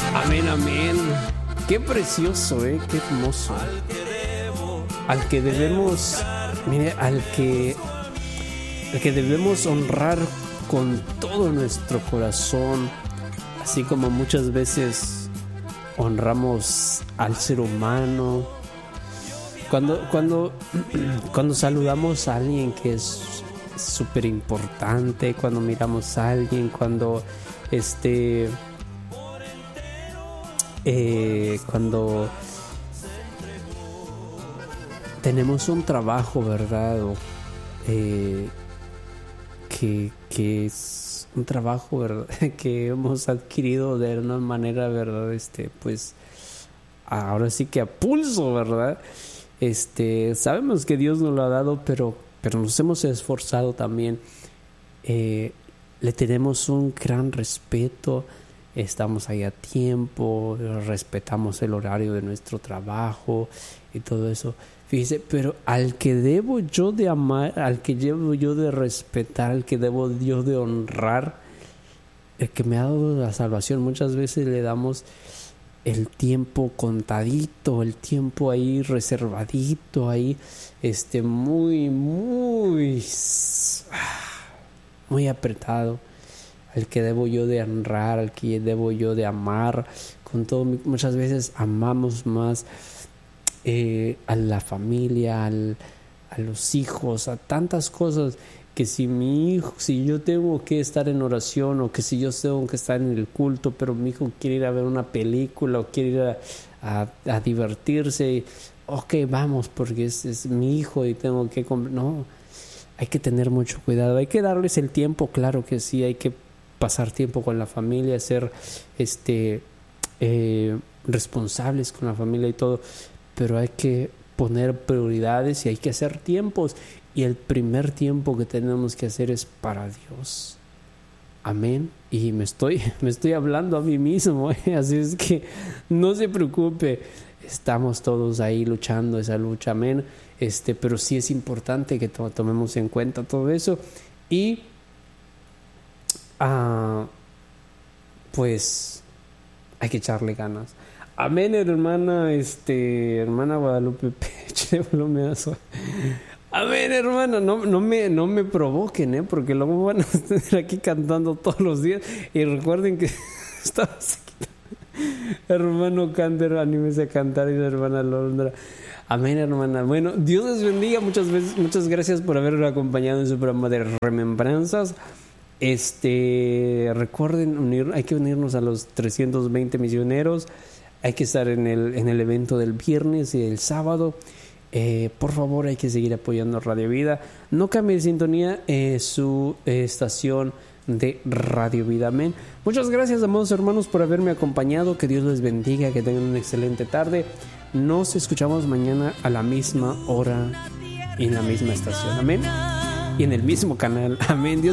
Amén, amén. Qué precioso, qué hermoso. Al que debemos, mire, al que debemos honrar con todo nuestro corazón, así como muchas veces honramos al ser humano. Cuando saludamos a alguien que es súper importante, cuando miramos a alguien, cuando tenemos un trabajo, ¿verdad? Que es un trabajo, ¿verdad? Que hemos adquirido de una manera, ¿verdad? Pues ahora sí que a pulso, ¿verdad? Sabemos que Dios nos lo ha dado, pero nos hemos esforzado también. Le tenemos un gran respeto. Estamos ahí a tiempo, respetamos el horario de nuestro trabajo y todo eso. Fíjese, pero al que debo yo de amar, al que debo yo de respetar, al que debo yo de honrar, el que me ha dado la salvación, muchas veces le damos el tiempo contadito, el tiempo ahí reservadito, ahí muy apretado. Al que debo yo de honrar, al que debo yo de amar con todo. Muchas veces amamos más a la familia, a los hijos, a tantas cosas, que si yo tengo que estar en oración, o que si yo tengo que estar en el culto, pero mi hijo quiere ir a ver una película o quiere ir a divertirse, ok, vamos, porque es mi hijo y tengo que no, hay que tener mucho cuidado, hay que darles el tiempo, claro que sí, hay que pasar tiempo con la familia, ser responsables con la familia y todo, pero hay que poner prioridades y hay que hacer tiempos, y el primer tiempo que tenemos que hacer es para Dios. Amén. Y me estoy hablando a mí mismo, así es que no se preocupe, estamos todos ahí luchando esa lucha, amén. Pero sí es importante que tomemos en cuenta todo eso, y pues hay que echarle ganas. Amén, hermana, hermana Guadalupe Peche, amén, hermana, no me provoquen, porque luego van a estar aquí cantando todos los días, y recuerden que estamos aquí. Hermano Cander, anímese a cantar, y la hermana Londra. Amén, hermana. Bueno, Dios les bendiga, muchas gracias por haberme acompañado en su programa de Remembranzas. Recuerden hay que unirnos a los 320 misioneros. Hay que estar en el evento del viernes y el sábado. Por favor, hay que seguir apoyando Radio Vida. No cambie de sintonía su estación de Radio Vida. Amén. Muchas gracias, amados hermanos, por haberme acompañado. Que Dios les bendiga, que tengan una excelente tarde. Nos escuchamos mañana a la misma hora y en la misma estación. Amén. Y en el mismo canal. Amén. Dios